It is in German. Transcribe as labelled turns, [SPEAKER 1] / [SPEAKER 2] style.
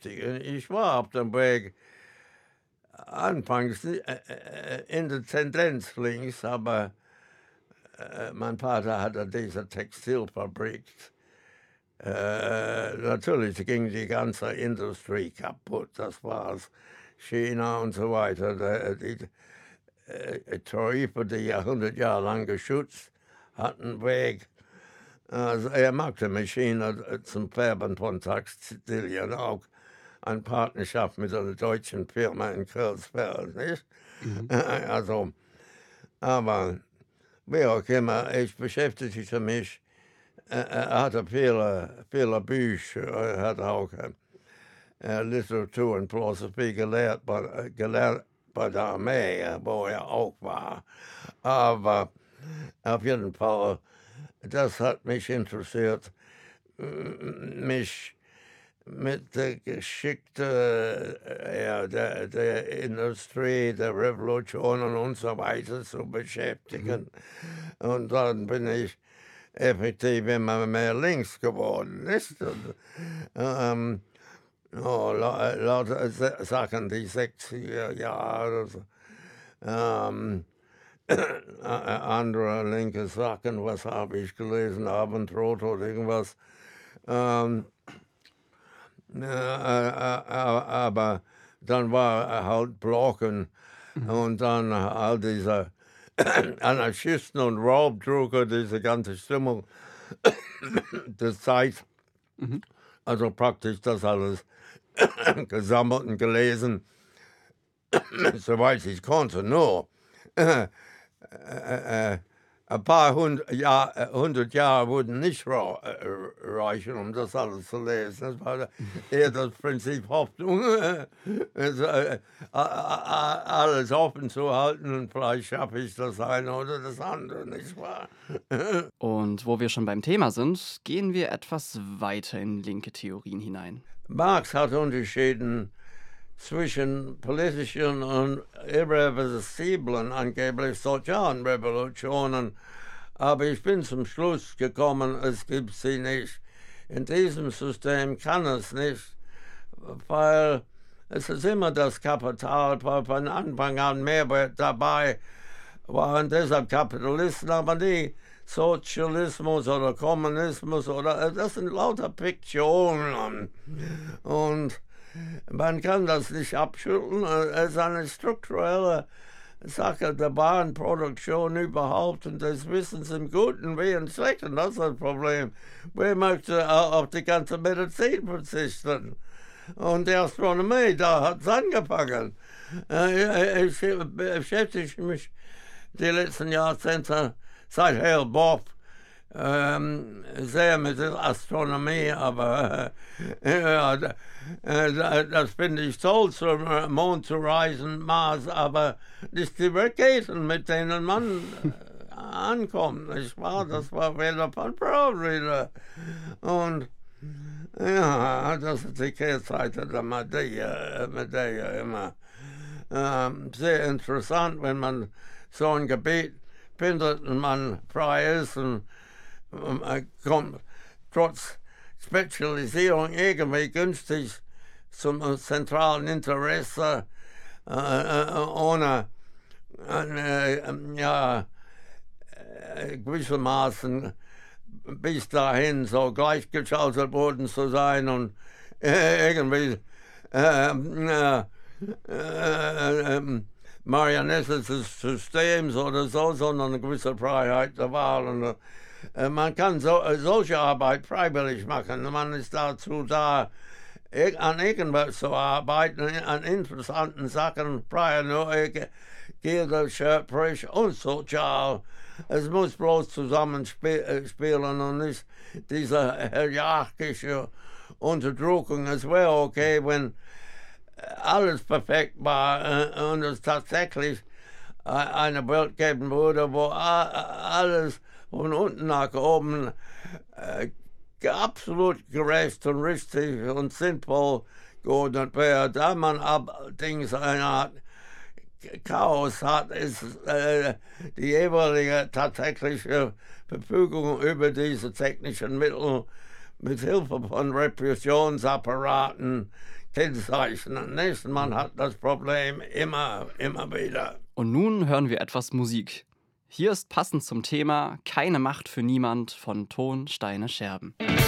[SPEAKER 1] beschäftigen. Ich war auf dem Weg anfangs in der Tendenz links, aber mein Vater hatte diese Textilfabrik. Natürlich ging die ganze Industrie kaputt, das war's. China und so weiter. Die Tarife, die ja 100 Jahre lang geschützt hatten, weg. Also er machte Maschinen zum Färben von Textilien, auch eine Partnerschaft mit einer deutschen Firma in Kreuzberg, nicht? Also, aber wie auch immer, ich beschäftigte mich. Er hatte viele Bücher, er hat auch Literatur und Philosophie gelernt bei der Armee, wo er auch war. Aber auf jeden Fall, das hat mich interessiert, mich mit der Geschichte der Industrie, der Revolutionen und so weiter zu beschäftigen. Und dann bin ich effektiv immer mehr links geworden ist. Und, lauter Sachen, die 60er Jahre, andere linke Sachen, was habe ich gelesen, Abendrot oder irgendwas. Aber dann war halt Blocken und dann all diese Anarchisten und Raubdrucker, diese ganze Stimmung der Zeit, also praktisch das alles gesammelt und gelesen, soweit ich konnte, nur ein paar hundert Jahre würden nicht reichen, um das alles zu lesen. Das war eher das Prinzip Hoffnung, alles offen zu halten und vielleicht schaffe ich das eine oder das andere, nicht wahr?
[SPEAKER 2] Und wo wir schon beim Thema sind, gehen wir etwas weiter in linke Theorien hinein.
[SPEAKER 1] Marx hat unterschieden zwischen politischen und irreversiblen, angeblich sozialen Revolutionen. Aber ich bin zum Schluss gekommen, es gibt sie nicht. In diesem System kann es nicht, weil es ist immer das Kapital, weil von Anfang an Mehrwert dabei waren deshalb Kapitalisten, aber nie Sozialismus oder Kommunismus oder das sind lauter Fiktionen. Und man kann das nicht abschütteln. Es ist eine strukturelle Sache der Warenproduktion überhaupt und des Wissens im Guten wie im Schlechten. Das ist das Problem. Wer möchte auf die ganze Medizin verzichten? Und die Astronomie, da hat es angefangen. Ich beschäftige mich die letzten Jahrzehnte seit Hale Bopp sehr mit der Astronomie, aber das finde ich toll, zum Mond zu reisen, Mars, aber nicht die Raketen, mit denen man ankommt, nicht wahr? Das war wieder von Brown wieder. Und ja, das ist die Kehrseite der Medaille immer. Sehr interessant, wenn man so ein Gebiet findet und man frei ist und kommt trotz Spezialisierung irgendwie günstig zum zentralen Interesse, ohne gewissermaßen bis dahin so gleichgeschaltet worden zu sein und irgendwie Marionette des Systems oder so, sondern eine gewisse Freiheit der Wahl. Und, man kann solche Arbeit freiwillig machen. Man ist dazu da, an irgendwas zu arbeiten, an interessanten Sachen, freie Neugierde, schöpferisch und sozial. Es muss bloß zusammenspielen und nicht diese hierarchische Unterdrückung. Es wäre okay, wenn alles perfekt war und es tatsächlich eine Welt geben würde, wo alles von unten nach oben absolut gerecht und richtig und sinnvoll geordnet wäre. Da man allerdings eine Art Chaos hat, ist die jeweilige tatsächliche Verfügung über diese technischen Mittel mit Hilfe von Repressionsapparaten kennzeichnen. Nächsten Mann hat das Problem immer wieder.
[SPEAKER 2] Und nun hören wir etwas Musik. Hier ist passend zum Thema Keine Macht für niemand von Ton, Steine, Scherben.